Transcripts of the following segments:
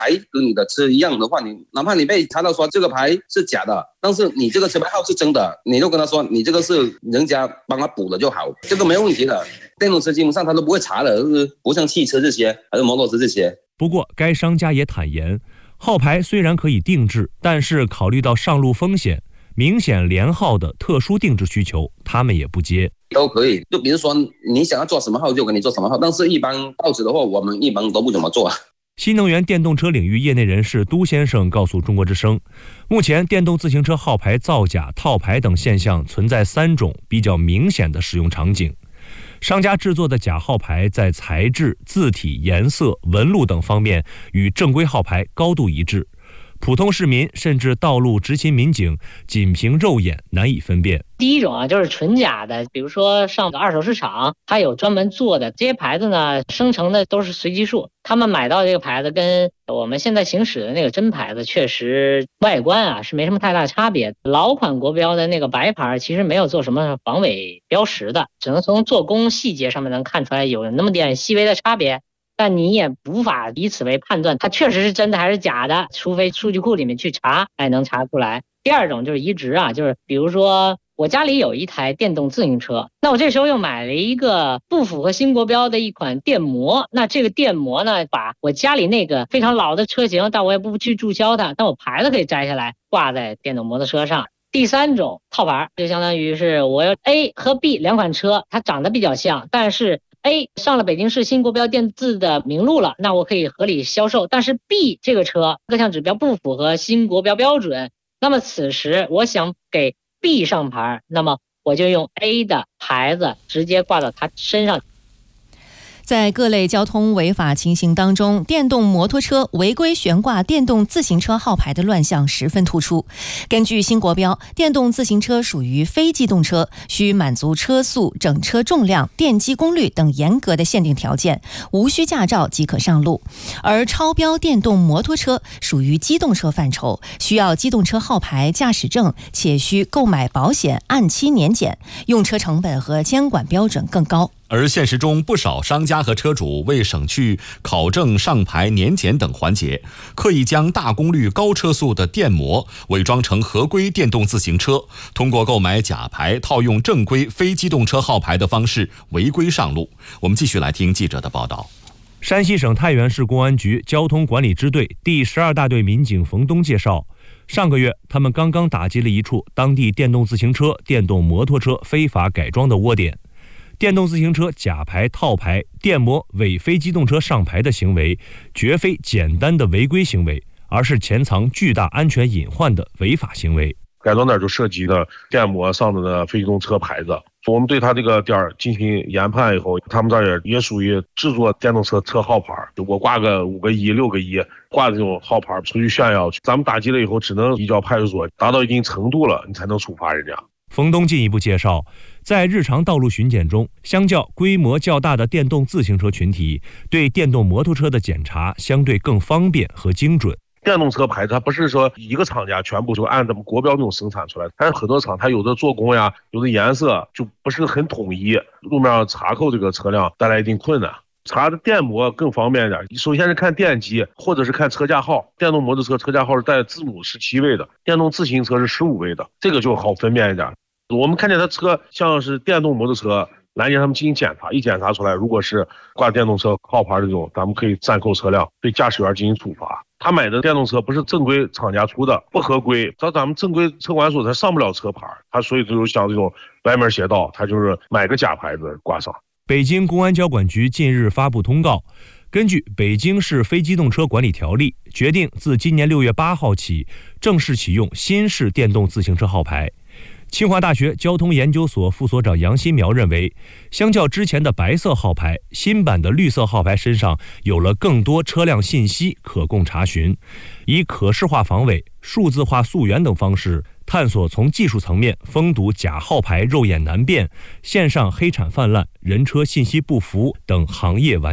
牌跟你的车一样的话，你哪怕你被查到说这个牌是假的，但是你这个车牌号是真的，你就跟他说你这个是人家帮他补的就好，这个没有问题的。电动车基本上他都不会查的，不像汽车这些还是摩托车这些。 不过该商家也坦言，号牌虽然可以定制，但是考虑到上路风险，明显连号的特殊定制需求他们也不接。 都可以，就比如说你想要做什么号就给你做什么号，但是一般到此的话我们一般都不怎么做。 新能源电动车领域业内人士都先生告诉中国之声，目前电动自行车号牌造假、套牌等现象存在3种比较明显的使用场景。商家制作的假号牌在材质、字体、颜色、纹路等方面与正规号牌高度一致，普通市民甚至道路执勤民警仅凭肉眼难以分辨。 第一种就是纯假的，比如说上二手市场，它有专门做的这些牌子呢，生成的都是随机数。他们买到这个牌子跟我们现在行驶的那个真牌子确实外观是没什么太大差别。老款国标的那个白牌其实没有做什么防伪标识的，只能从做工细节上面能看出来有那么点细微的差别。但你也无法以此为判断它确实是真的还是假的，除非数据库里面去查，能查出来。第二种就是移植就是比如说我家里有一台电动自行车，那我这时候又买了一个不符合新国标的一款电摩，那这个电摩呢，把我家里那个非常老的车型，但我也不去注销它，但我牌子可以摘下来挂在电动摩托车上。第3种套牌，就相当于是我要 A 和 B 2款车，它长得比较像，但是A 上了北京市新国标电字的名录了，那我可以合理销售，但是 B 这个车各项指标不符合新国标标准，那么此时我想给 B 上牌，那么我就用 A 的牌子直接挂到他身上。 在各类交通违法情形当中，电动摩托车违规悬挂电动自行车号牌的乱象十分突出。根据新国标，电动自行车属于非机动车，需满足车速、整车重量、电机功率等严格的限定条件，无需驾照即可上路。而超标电动摩托车属于机动车范畴，需要机动车号牌、驾驶证，且需购买保险，按期年检，用车成本和监管标准更高。 而现实中，不少商家和车主为省去考证、上牌、年检等环节，刻意将大功率高车速的电摩伪装成合规电动自行车，通过购买假牌套用正规非机动车号牌的方式违规上路。我们继续来听记者的报道。 山西省太原市公安局交通管理支队第12大队民警冯东介绍，上个月他们刚刚打击了一处当地电动自行车、电动摩托车非法改装的窝点。电动自行车假牌、套牌、电摩伪非机动车上牌的行为，绝非简单的违规行为，而是潜藏巨大安全隐患的违法行为。 改装点就涉及了电摩上的非机动车牌子，我们对他这个点进行研判以后，他们这儿也属于制作电动车车号牌，我挂个5个1、6个1，挂这种号牌出去炫耀，咱们打击了以后只能移交派出所，达到一定程度了，你才能处罚人家。 冯东进一步介绍，在日常道路巡检中，相较规模较大的电动自行车群体，对电动摩托车的检查相对更方便和精准。 电动车牌子它不是说一个厂家全部就按咱们国标那种生产出来，但是很多厂它有的做工呀，有的颜色就不是很统一，路面上查扣这个车辆带来一定困难。查的电摩更方便一点，首先是看电机或者是看车架号，电动摩托车车架号是带字母17位的，电动自行车是15位的，这个就好分辨一点。我们看见他车像是电动摩托车，拦截他们进行检查，一检查出来如果是挂电动车号牌这种，咱们可以暂扣车辆，对驾驶员进行处罚。他买的电动车不是正规厂家出的，不合规，到咱们正规车管所他上不了车牌，他所以就像这种歪门邪道，他就是买个假牌子挂上。 北京公安交管局近日发布通告，根据《北京市非机动车管理条例》，决定自今年6月8号起正式启用新式电动自行车号牌。清华大学交通研究所副所长杨新苗认为，相较之前的白色号牌，新版的绿色号牌身上有了更多车辆信息可供查询，以可视化防伪、数字化溯源等方式，探索从技术层面封堵假号牌肉眼难辨、线上黑产泛滥、人车信息不符等行业顽疾。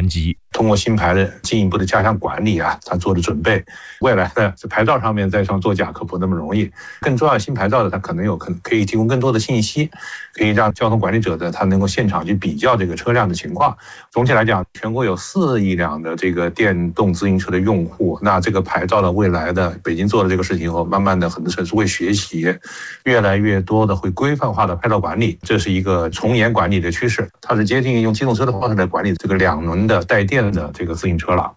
通过新牌的进一步的加强管理啊，它做的准备。未来的牌照上面再上作假可不那么容易。更重要的，新牌照的它可以提供更多的信息，可以让交通管理者他能够现场去比较这个车辆的情况。总体来讲，全国有4亿辆的这个电动自行车的用户，那这个牌照的未来的北京做了这个事情以后，慢慢的很多城市会学习，越来越多的会规范化的牌照管理，这是一个从严管理的趋势。它是接近用机动车的方式来管理这个2轮的带电的这个自行车了。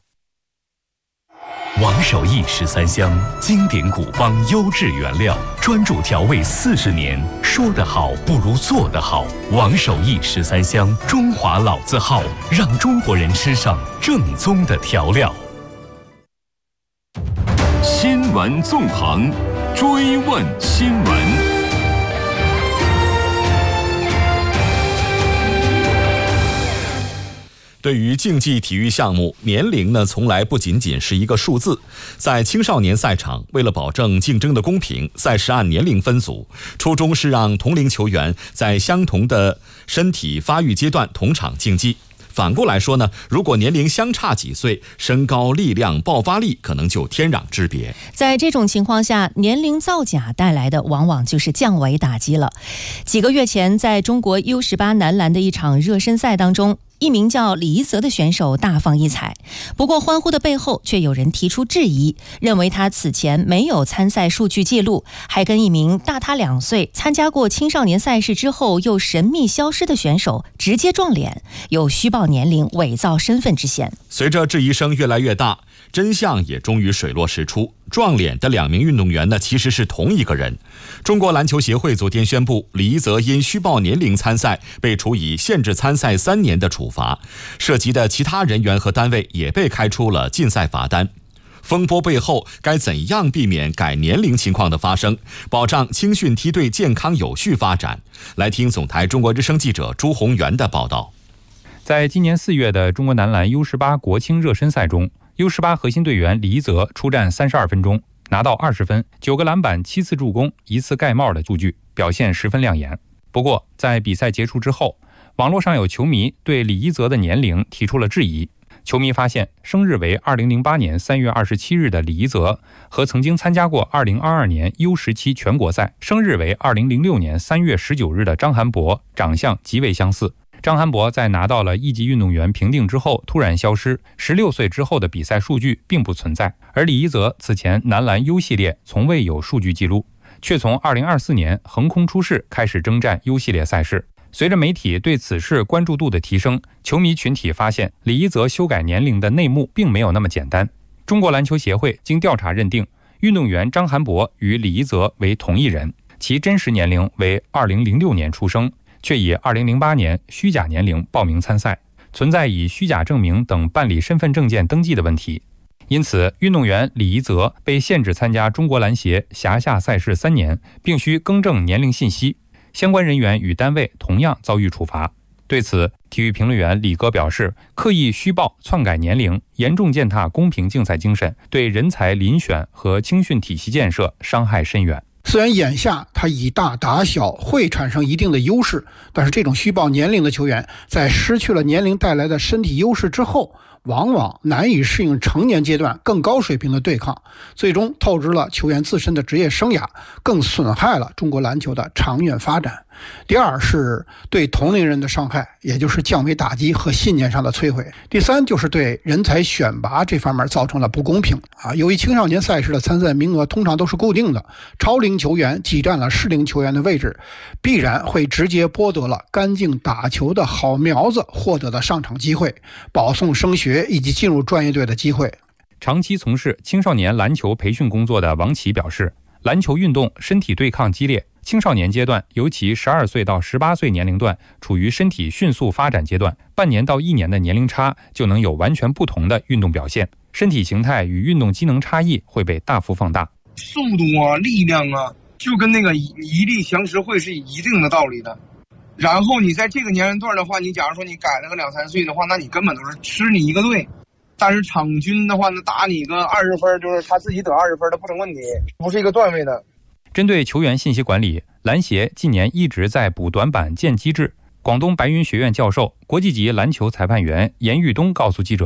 王守义13香，经典古方，优质原料，专注调味40年。说得好不如做得好。王守义13香，中华老字号，让中国人吃上正宗的调料。新闻纵横，追问新闻。 对于竞技体育项目，年龄呢从来不仅仅是一个数字。在青少年赛场，为了保证竞争的公平，赛事按年龄分组，初衷是让同龄球员在相同的身体发育阶段同场竞技。反过来说呢，如果年龄相差几岁，身高、力量、爆发力可能就天壤之别。 在这种情况下，年龄造假带来的往往就是降维打击了。几个月前，在中国 U18 男篮的一场热身赛当中，一名叫李一泽的选手大放异彩，不过欢呼的背后却有人提出质疑，认为他此前没有参赛数据记录，还跟一名大他2岁、参加过青少年赛事之后又神秘消失的选手直接撞脸，有虚报年龄、伪造身份之嫌。 随着质疑声越来越大，真相也终于水落石出。撞脸的2名运动员呢，其实是同一个人。中国篮球协会昨天宣布，李一泽因虚报年龄参赛，被处以限制参赛3年的处罚，涉及的其他人员和单位也被开出了禁赛罚单。风波背后，该怎样避免改年龄情况的发生，保障青训梯队健康有序发展？来听总台中国之声记者朱宏元的报道。 在今年4月的中国男篮 U18 国青热身赛中， U18 核心队员李一泽出战32分钟，拿到20分、9个篮板、7次助攻、1次盖帽的数据，表现十分亮眼。不过，在比赛结束之后，网络上有球迷对李一泽的年龄提出了质疑。球迷发现，生日为2008年3月27日的李一泽和曾经参加过2022年 U17 全国赛、生日为2006年3月19日的张涵博长相极为相似。张涵博在拿到了一级运动员评定之后突然消失，16岁之后的比赛数据并不存在。而李一泽此前男篮 U 系列从未有数据记录，却从2024年横空出世开始征战 U 系列赛事。随着媒体对此事关注度的提升，球迷群体发现李一泽修改年龄的内幕并没有那么简单。中国篮球协会经调查认定，运动员张涵博与李一泽为同一人，其真实年龄为2006年出生，却以2008年虚假年龄报名参赛，存在以虚假证明等办理身份证件登记的问题。因此，运动员李一泽被限制参加中国篮协辖下赛事3年，并需更正年龄信息。相关人员与单位同样遭遇处罚。对此，体育评论员李哥表示，刻意虚报、篡改年龄，严重践踏公平竞赛精神，对人才遴选和青训体系建设伤害深远。 虽然眼下他以大打小会产生一定的优势，但是这种虚报年龄的球员在失去了年龄带来的身体优势之后，往往难以适应成年阶段更高水平的对抗，最终透支了球员自身的职业生涯，更损害了中国篮球的长远发展。第二是对同龄人的伤害，也就是降维打击和信念上的摧毁。第三就是对人才选拔这方面造成了不公平由于青少年赛事的参赛名额通常都是固定的，超龄球员挤占了适龄球员的位置，必然会直接剥夺了干净打球的好苗子获得的上场机会、保送升学以及进入专业队的机会。 长期从事青少年篮球培训工作的王琦表示，篮球运动身体对抗激烈，青少年阶段，尤其12岁到18岁年龄段处于身体迅速发展阶段，半年到1年的年龄差就能有完全不同的运动表现，身体形态与运动机能差异会被大幅放大。 速度啊，力量啊，就跟那个一力降十会是一定的道理的。然后你在这个年龄段的话，你假如说你改了个2-3岁的话，那你根本都是吃你一个队。但是场均的话呢，打你个20分，就是他自己得20分的不成问题，不是一个段位的。 针对球员信息管理，篮协近年一直在补短板建机制。广东白云学院教授、国际级篮球裁判员严玉东告诉记者，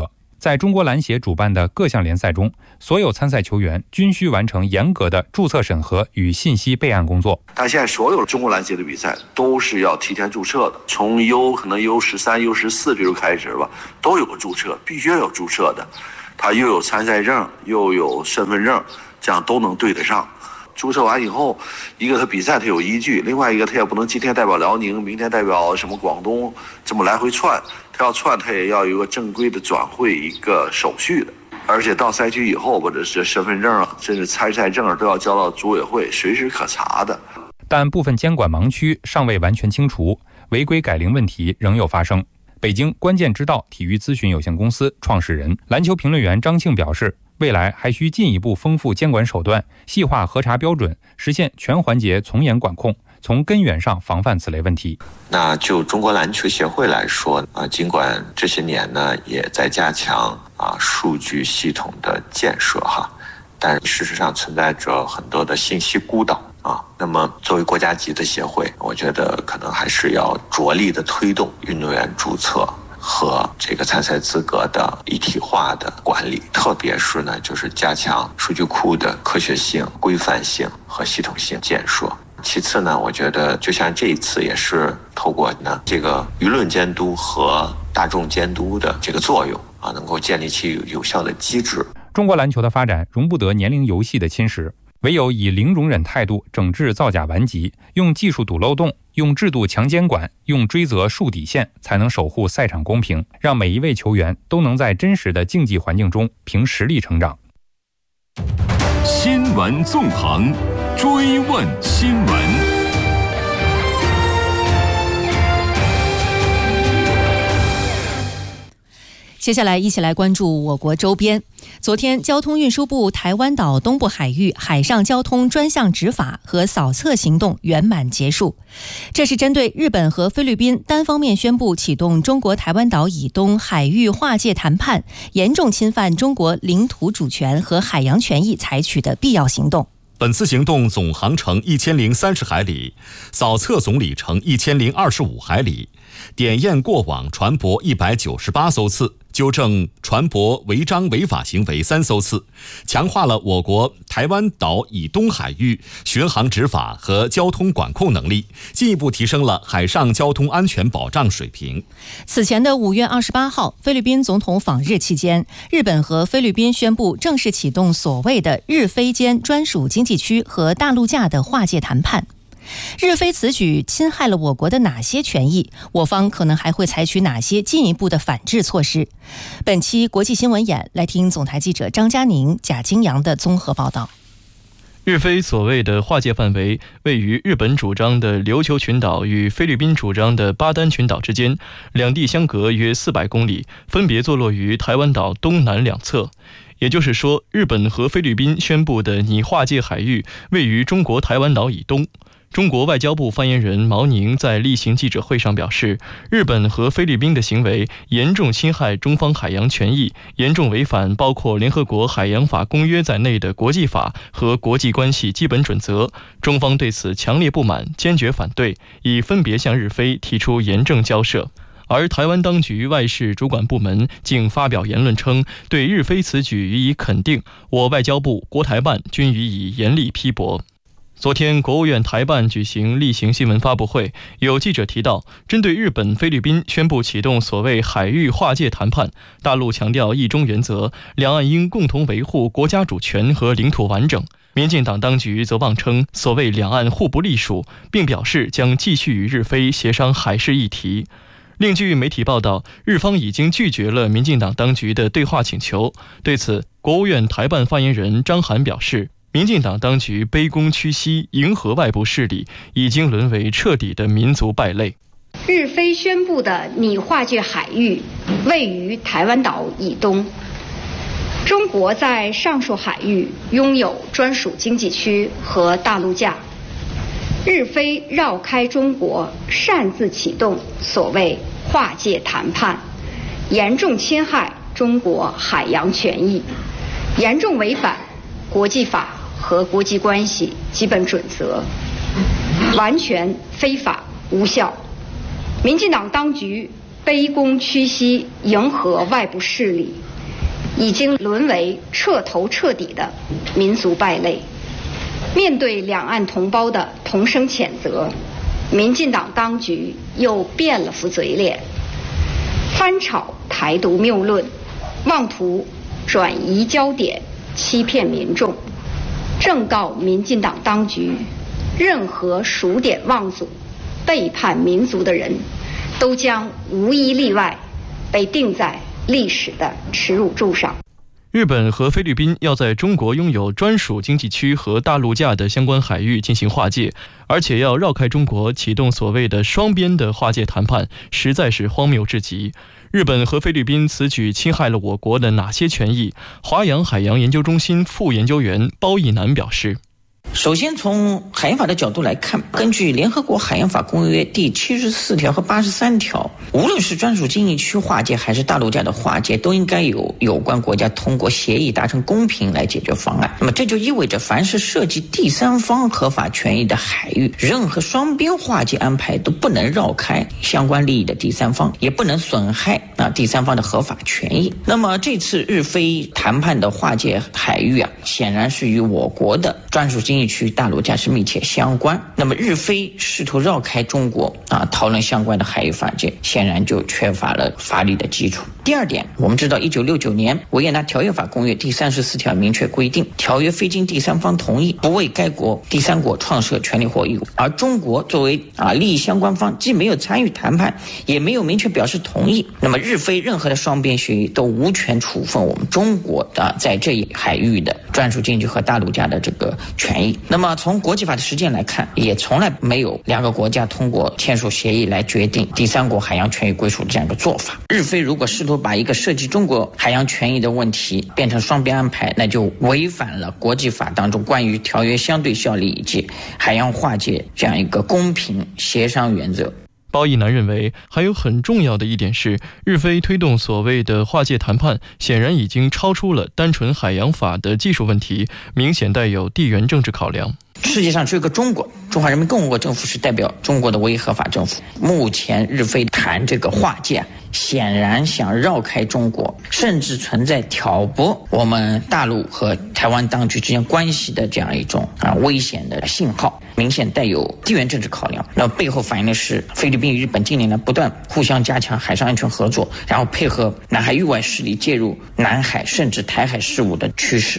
在中国篮协主办的各项联赛中，所有参赛球员均需完成严格的注册审核与信息备案工作。 但现在所有中国篮协的比赛都是要提前注册的，从可能 U13、U14 这就开始吧，都有个注册，必须要有注册的。他又有参赛证，又有身份证，这样都能对得上。注册完以后，一个他比赛他有依据，另外一个他也不能今天代表辽宁，明天代表什么广东，这么来回窜。他要窜，他也要有一个正规的转会一个手续的。而且到赛区以后，或者是身份证甚至参赛证都要交到组委会，随时可查的。 但部分监管盲区尚未完全清除，违规改铃问题仍有发生。北京关键之道体育咨询有限公司创始人、篮球评论员张庆表示，未来还需进一步丰富监管手段，细化核查标准，实现全环节从严管控，从根源上防范此类问题。 那就中国篮球协会来说尽管这些年呢也在加强数据系统的建设但事实上存在着很多的信息孤岛那么作为国家级的协会，我觉得可能还是要着力的推动运动员注册和这个参赛资格的一体化的管理，特别是呢就是加强数据库的科学性、规范性和系统性建设。其次呢，我觉得就像这一次也是透过呢这个舆论监督和大众监督的这个作用能够建立起有效的机制。 中国篮球的发展容不得年龄游戏的侵蚀，唯有以零容忍态度整治造假顽疾，用技术堵漏洞，用制度强监管，用追责树底线，才能守护赛场公平，让每一位球员都能在真实的竞技环境中凭实力成长。 新闻纵横，追问新闻。 接下来一起来关注我国周边。昨天，交通运输部台湾岛东部海域海上交通专项执法和扫测行动圆满结束。这是针对日本和菲律宾单方面宣布启动中国台湾岛以东海域划界谈判，严重侵犯中国领土主权和海洋权益采取的必要行动。 本次行动总航程1030海里，扫测总里程1025海里，点验过往船舶198艘次，纠正船舶违章违法行为3艘次，强化了我国台湾岛以东海域巡航执法和交通管控能力，进一步提升了海上交通安全保障水平。 此前的5月28号，菲律宾总统访日期间，日本和菲律宾宣布正式启动所谓的日菲间专属经济区和大陆架的划界谈判。日菲此举侵害了我国的哪些权益？我方可能还会采取哪些进一步的反制措施？本期国际新闻眼来听总台记者张嘉宁、贾金阳的综合报道。 日菲所谓的划界范围位于日本主张的琉球群岛与菲律宾主张的巴丹群岛之间，两地相隔约400公里，分别坐落于台湾岛东南两侧。也就是说，日本和菲律宾宣布的拟划界海域位于中国台湾岛以东。中国外交部发言人毛宁在例行记者会上表示，日本和菲律宾的行为严重侵害中方海洋权益，严重违反包括联合国海洋法公约在内的国际法和国际关系基本准则。中方对此强烈不满，坚决反对，已分别向日菲提出严正交涉。而台湾当局外事主管部门竟发表言论称，对日菲此举予以肯定，我外交部、国台办均予以严厉批驳。昨天，国务院台办举行例行新闻发布会，有记者提到，针对日本、菲律宾宣布启动所谓海域划界谈判，大陆强调一中原则，两岸应共同维护国家主权和领土完整。民进党当局则妄称所谓两岸互不隶属，并表示将继续与日菲协商海事议题。另据媒体报道，日方已经拒绝了民进党当局的对话请求。对此，国务院台办发言人张涵表示，民进党当局卑躬屈膝，迎合外部势力，已经沦为彻底的民族败类。 日菲宣布的拟划界海域位于台湾岛以东，中国在上述海域拥有专属经济区和大陆架。日菲绕开中国，擅自启动所谓划界谈判，严重侵害中国海洋权益，严重违反国际法和国际关系基本准则，完全非法无效。民进党当局卑躬屈膝，迎合外部势力， 已经沦为彻头彻底的民族败类。面对两岸同胞的同声谴责，民进党当局又变了副嘴脸，翻炒台独谬论，妄图转移焦点，欺骗民众。正告民进党当局，任何数典忘祖、背叛民族的人，都将无一例外被钉在历史的耻辱柱上。 日本和菲律宾要在中国拥有专属经济区和大陆架的相关海域进行划界，而且要绕开中国启动所谓的双边的划界谈判，实在是荒谬至极。日本和菲律宾此举侵害了我国的哪些权益？华阳海洋研究中心副研究员包义南表示， 首先从海洋法的角度来看，根据联合国海洋法公约第74条和83条，无论是专属经济区划界还是大陆架的划界，都应该由有关国家通过协议达成公平来解决方案。那么这就意味着，凡是涉及第三方合法权益的海域，任何双边划界安排都不能绕开相关利益的第三方，也不能损害第三方的合法权益。那么这次日菲谈判的划界海域显然是与我国的专属经济区大陆架是密切相关。那么日菲试图绕开中国讨论相关的海域法界，显然就缺乏了法理的基础。第二点，我们知道1969年维也纳条约法公约第34条明确规定，条约非经第三方同意，不为该国第三国创设权利或义务。而中国作为利益相关方，既没有参与谈判，也没有明确表示同意，那么日菲任何的双边协议都无权处分我们中国在这一海域的专属经济和大陆架的这个权益。那么从国际法的实践来看，也从来没有两个国家通过签署协议来决定第三国海洋权益归属的这样一个做法。日菲如果试图把一个涉及中国海洋权益的问题变成双边安排，那就违反了国际法当中关于条约相对效力以及海洋划界这样一个公平协商原则。 包义南认为，还有很重要的一点是，日菲推动所谓的划界谈判，显然已经超出了单纯海洋法的技术问题，明显带有地缘政治考量。 世界上只有个中国，中华人民共和国政府是代表中国的唯一合法政府。目前日菲谈这个划界，显然想绕开中国，甚至存在挑拨我们大陆和台湾当局之间关系的这样一种危险的信号，明显带有地缘政治考量。那背后反映的是菲律宾与日本近年来不断互相加强海上安全合作，然后配合南海域外势力介入南海甚至台海事务的趋势。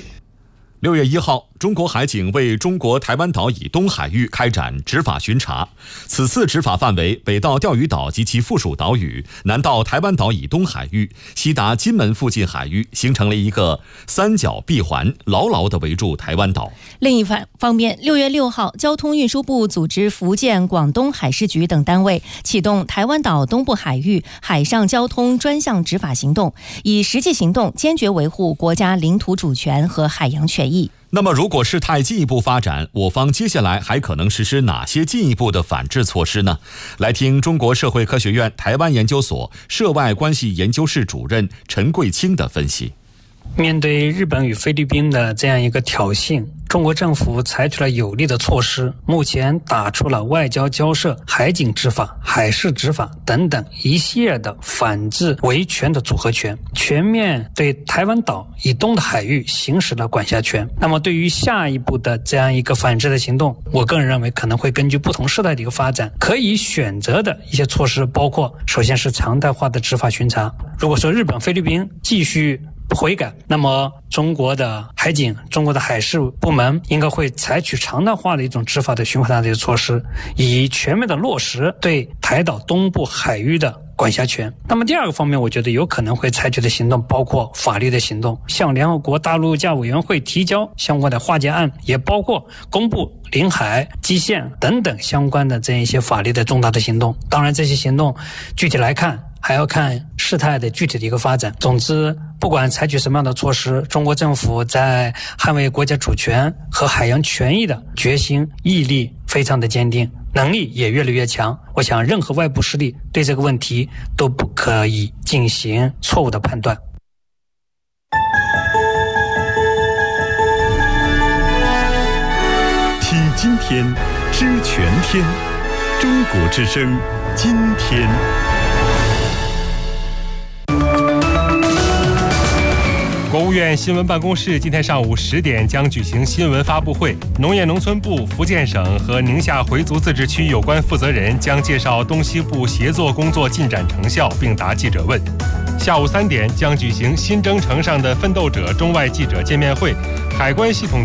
6月1号，中国海警为中国台湾岛以东海域开展执法巡查。此次执法范围北到钓鱼岛及其附属岛屿，南到台湾岛以东海域，西达金门附近海域，形成了一个三角闭环，牢牢地围住台湾岛。 另一方面，6月6号，交通运输部组织福建、广东海事局等单位启动台湾岛东部海域海上交通专项执法行动，以实际行动坚决维护国家领土主权和海洋权益。 那么如果事态进一步发展，我方接下来还可能实施哪些进一步的反制措施呢？来听中国社会科学院台湾研究所涉外关系研究室主任陈桂清的分析。 面对日本与菲律宾的这样一个挑衅，中国政府采取了有力的措施，目前打出了外交交涉、海警执法、海事执法等等一系列的反制维权的组合拳，全面对台湾岛以东的海域行使了管辖权。那么对于下一步的这样一个反制的行动，我个人认为可能会根据不同事态的一个发展，可以选择的一些措施包括，首先是常态化的执法巡查。如果说日本、菲律宾继续悔改，那么中国的海警、中国的海事部门应该会采取常态化的一种执法的巡查的措施，以全面的落实对台岛东部海域的管辖权。那么第二个方面，我觉得有可能会采取的行动包括法律的行动，向联合国大陆架委员会提交相关的划界案，也包括公布领海、基线等等相关的这样一些法律的重大的行动。当然这些行动具体来看还要看事态的具体的一个发展。总之，不管采取什么样的措施，中国政府在捍卫国家主权和海洋权益的决心毅力非常的坚定，能力也越来越强。我想任何外部势力对这个问题都不可以进行错误的判断。 听今天，知全天，中国之声，今天。 国务院新闻办公室今天上午10点将举行新闻发布会，农业农村部、福建省和宁夏回族自治区有关负责人将介绍东西部协作工作进展成效，并答记者问。下午3点将举行新征程上的奋斗者中外记者见面会，海关系统